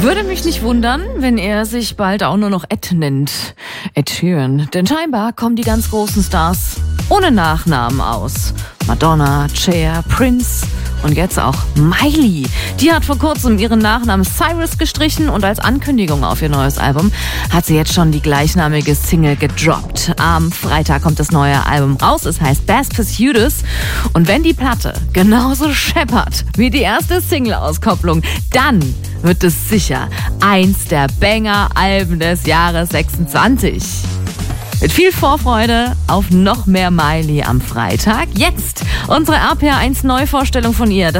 Würde mich nicht wundern, wenn er sich bald auch nur noch Ed nennt. Ed Sheeran. Denn scheinbar kommen die ganz großen Stars ohne Nachnamen aus. Madonna, Cher, Prince und jetzt auch Miley. Die hat vor kurzem ihren Nachnamen Cyrus gestrichen und als Ankündigung auf ihr neues Album hat sie jetzt schon die gleichnamige Single gedroppt. Am Freitag kommt das neue Album raus. Es heißt Best Pursuits. Und wenn die Platte genauso scheppert wie die erste Single-Auskopplung, dann wird es sicher eins der Banger-Alben des Jahres 26. Mit viel Vorfreude auf noch mehr Miley am Freitag. Jetzt unsere RPA1 Neuvorstellung von ihr.